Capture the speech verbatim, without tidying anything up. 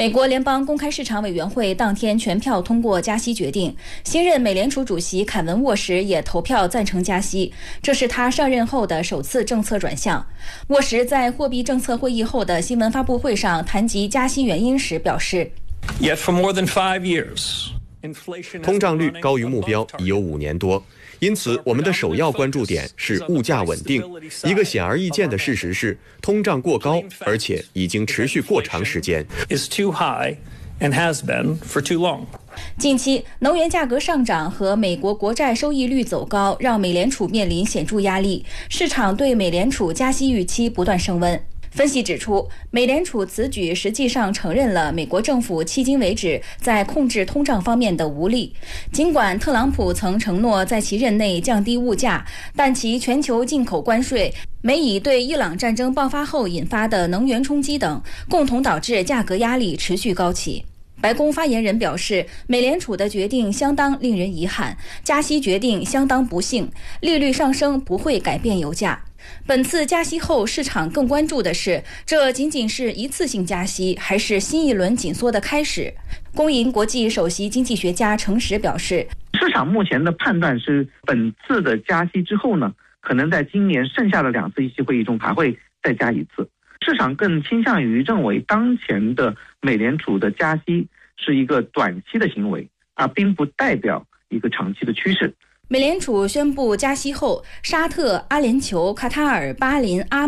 美国联邦公开市场委员会当天全票通过加息决定，新任美联储主席凯文·沃什也投票赞成加息，这是他上任后的首次政策转向。沃什在货币政策会议后的新闻发布会上谈及加息原因时表示， Yet for more than five years, 通胀率高于目标已有五年多，因此我们的首要关注点是物价稳定。一个显而易见的事实是，通胀过高，而且已经持续过长时间。 is too high and has been for too long. 近期能源价格上涨和美国国债收益率走高，让美联储面临显著压力，市场对美联储加息预期不断升温。分析指出，美联储此举实际上承认了美国政府迄今为止在控制通胀方面的无力。尽管特朗普曾承诺在其任内降低物价，但其全球进口关税、美以对伊朗战争爆发后引发的能源冲击等，共同导致价格压力持续高企。白宫发言人表示，美联储的决定相当令人遗憾，加息决定相当不幸，利率上升不会改变油价。本次加息后，市场更关注的是，这仅仅是一次性加息，还是新一轮紧缩的开始？工银国际首席经济学家程实表示， 市场目前的判断是，本次的加息之后呢，可能在今年剩下的两次议息会议中还会再加一次。市场更倾向于认为，当前的美联储的加息是一个短期的行为，而并不代表一个长期的趋势。 美联储宣布加息后，沙特、阿联酋、卡塔尔、巴林、阿